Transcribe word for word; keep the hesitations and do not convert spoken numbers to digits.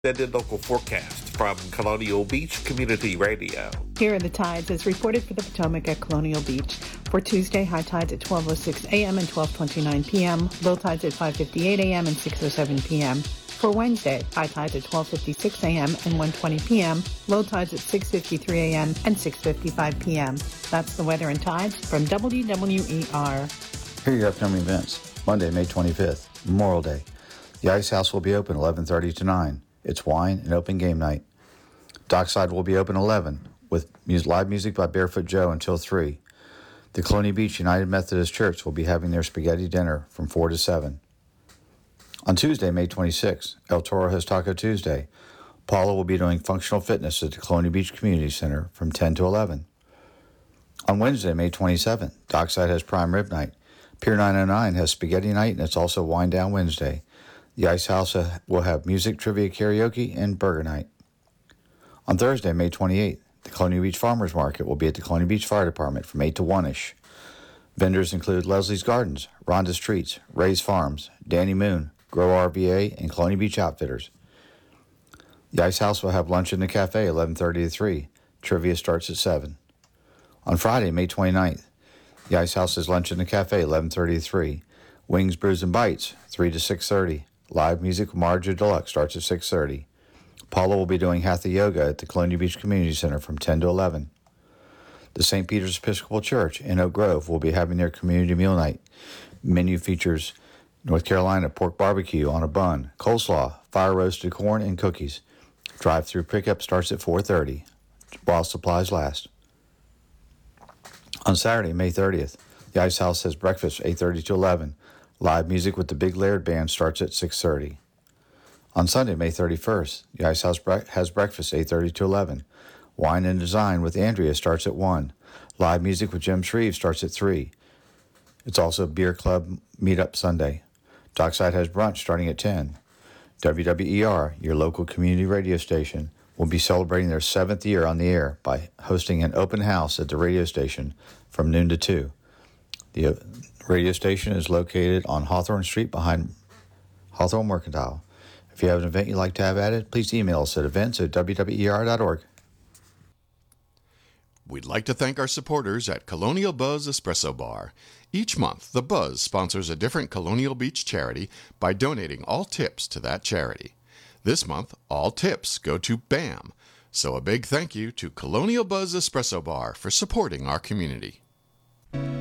Extended local forecast from Colonial Beach Community Radio. Here are the tides as reported for the Potomac at Colonial Beach. For Tuesday, high tides at twelve oh six a.m. and twelve twenty-nine p.m., low tides at five fifty-eight a.m. and six oh seven p.m. For Wednesday, high tides at twelve fifty-six a.m. and one twenty p.m., low tides at six fifty-three a.m. and six fifty-five p.m. That's the weather and tides from W W E R. Here are your upcoming events. Monday, May twenty-fifth, Memorial Day. The Ice House will be open eleven thirty to nine. It's wine and open game night. Dockside will be open eleven with music, live music by Barefoot Joe until three. The Colonial Beach United Methodist Church will be having their spaghetti dinner from four to seven. On Tuesday, May twenty-sixth, El Toro has Taco Tuesday. Paula will be doing functional fitness at the Colonial Beach Community Center from ten to eleven. On Wednesday, May twenty-seventh, Dockside has Prime Rib Night. Pier nine oh nine has Spaghetti Night, and it's also Wine Down Wednesday. The Ice House will have music, trivia, karaoke, and burger night. On Thursday, May twenty-eighth, the Colonial Beach Farmers Market will be at the Colonial Beach Fire Department from eight to one-ish. Vendors include Leslie's Gardens, Rhonda's Treats, Ray's Farms, Danny Moon, Grow R V A, and Colonial Beach Outfitters. The Ice House will have lunch in the cafe eleven thirty to three. Trivia starts at seven. On Friday, May twenty-ninth, the Ice House has lunch in the cafe eleven thirty to three. Wings, Brews, and Bites three to six thirty. Live music with Marja Deluxe starts at six thirty. Paula will be doing Hatha Yoga at the Colonial Beach Community Center from ten to eleven. The Saint Peter's Episcopal Church in Oak Grove will be having their community meal night. Menu features North Carolina pork barbecue on a bun, coleslaw, fire roasted corn, and cookies. Drive-through pickup starts at four thirty while supplies last. On Saturday, May thirtieth, the Ice House has breakfast eight thirty to eleven. Live music with the Big Laird Band starts at six thirty. On Sunday, May thirty-first, the Ice House bre- has breakfast eight thirty to eleven. Wine and Design with Andrea starts at one. Live music with Jim Shreve starts at three. It's also Beer Club Meetup Sunday. Dockside has brunch starting at ten. W W E R, your local community radio station, will be celebrating their seventh year on the air by hosting an open house at the radio station from noon to two. The radio station is located on Hawthorne Street behind Hawthorne Mercantile. If you have an event you'd like to have added, please email us at events at w w e r dot org. We'd like to thank our supporters at Colonial Buzz Espresso Bar. Each month, the Buzz sponsors a different Colonial Beach charity by donating all tips to that charity. This month, all tips go to BAM. So a big thank you to Colonial Buzz Espresso Bar for supporting our community.